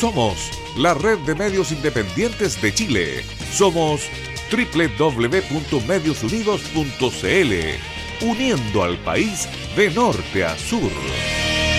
Somos la red de medios independientes de Chile. Somos www.mediosunidos.cl, uniendo al país de norte a sur.